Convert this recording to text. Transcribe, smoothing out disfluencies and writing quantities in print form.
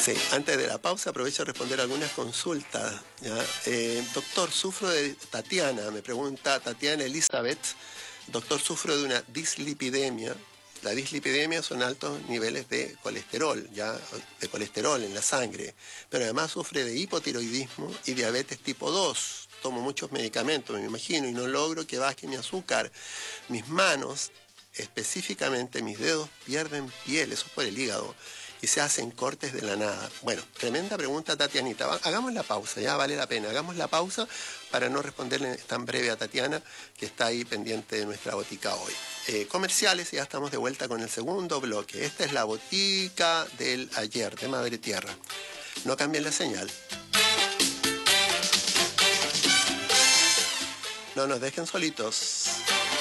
Sí, antes de la pausa aprovecho a responder algunas consultas. ¿Ya? Doctor, sufro de Tatiana, me pregunta Tatiana Elizabeth. Doctor, sufro de una dislipidemia. La dislipidemia son altos niveles de colesterol, ya de colesterol en la sangre, pero además sufre de hipotiroidismo y diabetes tipo 2. Tomo muchos medicamentos, me imagino, y no logro que baje mi azúcar. Mis manos, específicamente mis dedos, pierden piel, eso es por el hígado, y se hacen cortes de la nada. Bueno, tremenda pregunta, Tatianita. Hagamos la pausa, ya vale la pena. Hagamos la pausa para no responderle tan breve a Tatiana, que está ahí pendiente de nuestra botica hoy. Comerciales, y ya estamos de vuelta con el segundo bloque. Esta es la botica del ayer, de Madre Tierra. No cambien la señal. No nos dejen solitos.